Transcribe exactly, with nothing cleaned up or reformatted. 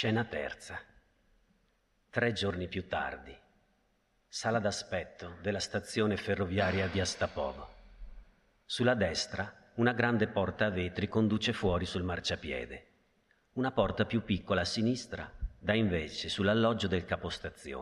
Scena terza. Tre giorni più tardi. Sala d'aspetto della stazione ferroviaria di Astapovo. Sulla destra una grande porta a vetri conduce fuori sul marciapiede. Una porta più piccola a sinistra dà invece sull'alloggio del capostazione.